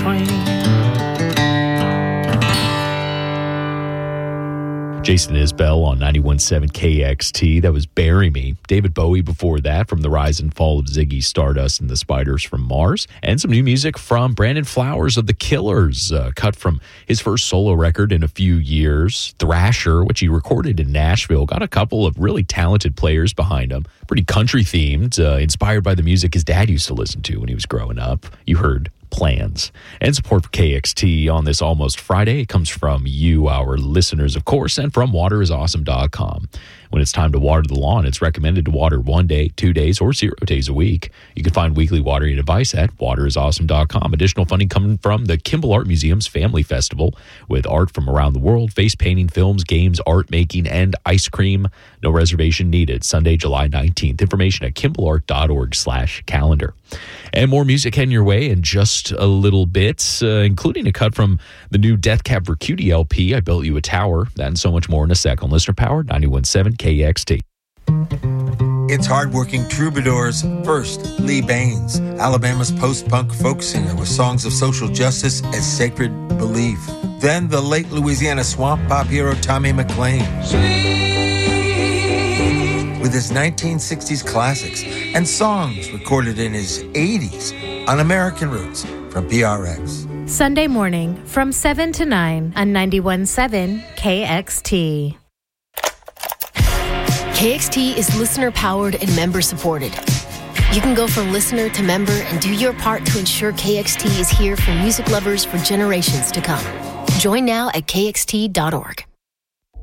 twain. Jason Isbell on 91.7 KXT. That was Bury Me. David Bowie before that from The Rise and Fall of Ziggy Stardust and the Spiders from Mars. And some new music from Brandon Flowers of The Killers, cut from his first solo record in a few years, Thrasher, which he recorded in Nashville. Got a couple of really talented players behind him. Pretty country themed, inspired by the music his dad used to listen to when he was growing up. You heard Plans. And support for KXT on this Almost Friday. It comes from you, our listeners, of course, and from waterisawesome.com. When it's time to water the lawn, it's recommended to water 1 day, 2 days, or 0 days a week. You can find weekly watering advice at waterisawesome.com. Additional funding coming from the Kimball Art Museum's Family Festival with art from around the world, face painting, films, games, art making, and ice cream. No reservation needed. Sunday, July 19th. Information at kimballart.org/calendar. And more music heading your way in just a little bit, including a cut from the new Death Cab for Cutie LP, I Built You a Tower. That and so much more in a sec on Listener Powered 91.7 KXT. It's hardworking troubadours. First, Lee Baines, Alabama's post-punk folk singer with songs of social justice as sacred belief. Then the late Louisiana swamp pop hero Tommy McLean with his 1960s classics and songs recorded in his 80s on American Roots from PRX. Sunday morning from 7 to 9 on 91.7 KXT. KXT is listener-powered and member-supported. You can go from listener to member and do your part to ensure KXT is here for music lovers for generations to come. Join now at kxt.org.